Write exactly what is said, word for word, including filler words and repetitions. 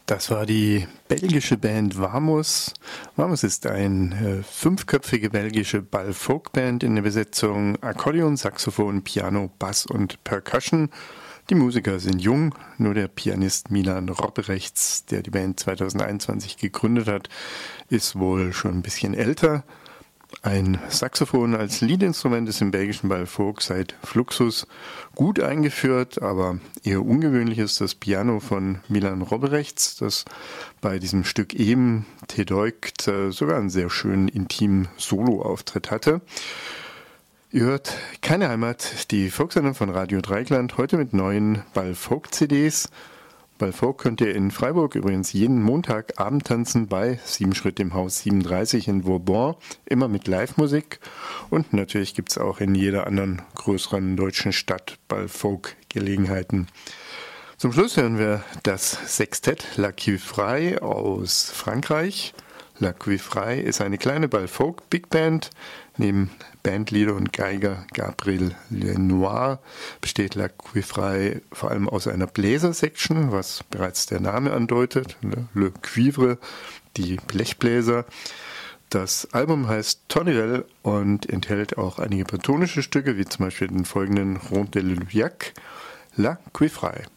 Das war die belgische Band Vamos. Vamos ist eine äh, fünfköpfige belgische Ball-Folk-Band in der Besetzung Akkordeon, Saxophon, Piano, Bass und Percussion. Die Musiker sind jung, nur der Pianist Milan Robrechts, der die Band zweitausendeinundzwanzig gegründet hat, ist wohl schon ein bisschen älter. Ein Saxophon als Leadinstrument ist im belgischen Ball-Folk seit Fluxus gut eingeführt, aber eher ungewöhnlich ist das Piano von Milan Robrechts, das bei diesem Stück eben Te Deugt äh, sogar einen sehr schönen intimen Solo-Auftritt hatte. Ihr hört Keine Heimat, die Folksendung von Radio Dreieckland, heute mit neuen Ball-Folk-C Ds. Ball-Folk könnt ihr in Freiburg übrigens jeden Montagabend tanzen bei Sieben Schritt im Haus siebenunddreißig in Vauban, immer mit Live-Musik. Und natürlich gibt es auch in jeder anderen größeren deutschen Stadt Ball-Folk-Gelegenheiten. Zum Schluss hören wir das Sextett La Cuivraille aus Frankreich. La Cuivraille ist eine kleine Ball-Folk-Big-Band. Neben Bandleader und Geiger Gabriel Lenoir besteht La Cuivraille vor allem aus einer Bläser-Section, was bereits der Name andeutet, Le Cuivre, die Blechbläser. Das Album heißt Tonnerelle und enthält auch einige bretonische Stücke, wie zum Beispiel den folgenden Rond de l'Uyac, La Cuivraille.